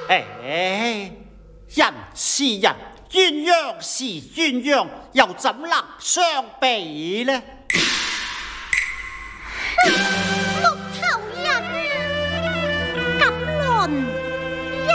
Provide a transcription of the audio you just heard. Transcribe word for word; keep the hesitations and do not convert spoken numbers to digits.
哎，人是人，鴛鴦是鴛鴦，又怎能相比呢？